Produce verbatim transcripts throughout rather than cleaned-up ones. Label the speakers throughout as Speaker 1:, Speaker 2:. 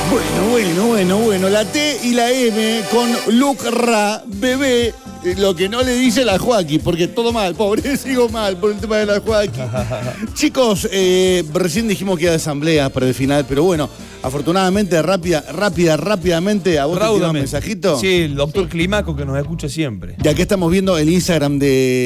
Speaker 1: Bueno, bueno, bueno, bueno. La T y la M con Lucra, bebé. Lo que no le dice la Joaquín, porque todo mal, pobre, sigo mal por el tema de la Joaquín. Chicos, eh, recién dijimos que era de asamblea para el final, pero bueno, afortunadamente, rápida, rápida, rápidamente, a vos te tiró un mensajito.
Speaker 2: Sí, el doctor sí. Climaco que nos escucha siempre.
Speaker 1: Y aquí estamos viendo el Instagram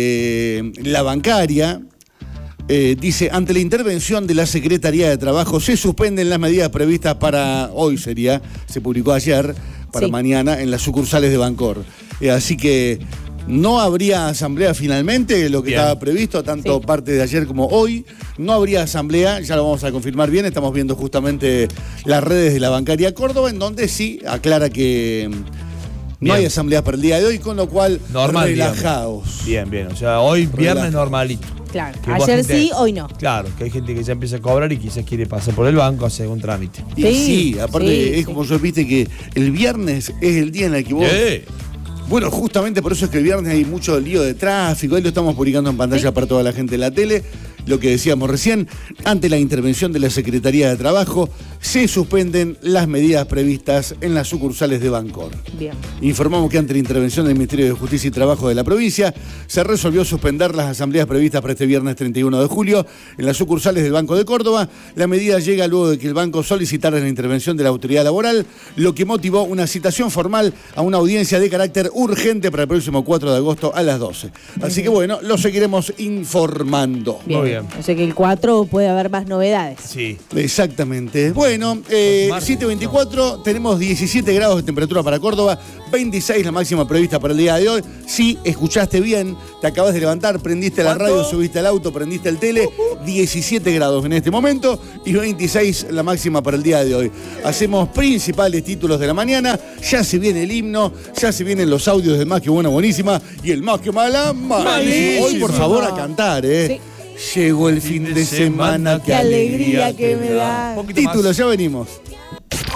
Speaker 1: de la bancaria. Eh, dice, ante la intervención de la Secretaría de Trabajo se suspenden las medidas previstas para, hoy sería, se publicó ayer, para sí. mañana en las sucursales de Bancor. Eh, así que no habría asamblea finalmente, lo que bien. Estaba previsto, tanto sí. parte de ayer como hoy. No habría asamblea, ya lo vamos a confirmar bien, estamos viendo justamente las redes de la Bancaria Córdoba, en donde sí aclara que no bien. Hay asamblea para el día de hoy, con lo cual
Speaker 2: normal,
Speaker 1: relajados.
Speaker 2: Bien, bien, o sea, hoy viernes Relaja. Normalito.
Speaker 3: Claro, ayer gente, sí, hoy no.
Speaker 2: Claro, que hay gente que ya empieza a cobrar y quizás quiere pasar por el banco a hacer un trámite.
Speaker 1: Y sí, sí aparte sí, es sí. como yo viste que el viernes es el día en el que vos... Sí. Bueno, justamente por eso es que el viernes hay mucho lío de tráfico, ahí lo estamos publicando en pantalla ¿sí? para toda la gente de la tele. Lo que decíamos recién, ante la intervención de la Secretaría de Trabajo, se suspenden las medidas previstas en las sucursales de Bancor.
Speaker 3: Bien.
Speaker 1: Informamos que ante la intervención del Ministerio de Justicia y Trabajo de la provincia, se resolvió suspender las asambleas previstas para este viernes treinta y uno de julio en las sucursales del Banco de Córdoba. La medida llega luego de que el banco solicitara la intervención de la autoridad laboral, lo que motivó una citación formal a una audiencia de carácter urgente para el próximo cuatro de agosto a las doce. Así que bueno, lo seguiremos informando.
Speaker 3: Bien. Muy bien. O sea que el cuatro puede haber más novedades.
Speaker 2: Sí.
Speaker 1: Exactamente. Bueno, eh, siete veinticuatro, no. Tenemos diecisiete grados de temperatura para Córdoba, veintiséis la máxima prevista para el día de hoy. Sí, escuchaste bien, te acabas de levantar, prendiste la radio, subiste al auto, prendiste el tele, diecisiete grados en este momento y veintiséis la máxima para el día de hoy. Hacemos principales títulos de la mañana, ya se viene el himno, ya se vienen los audios del Más que Buena Buenísima y el Más que Mala Malísimo. Hoy, por favor, a cantar, ¿eh? Sí. Llegó el fin de semana, qué alegría que me da. Títulos, ya venimos.